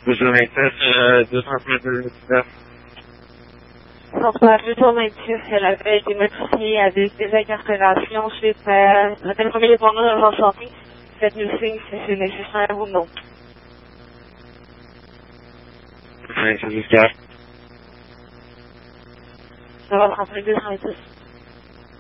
229. Centre 229, elle avait été notifiée avec des incarcérations suite à la téléphonie dépendant de la santé. Faites-nous signe si c'est nécessaire ou non. Ouais, c'est jusqu'à. Ça va rentrer 226.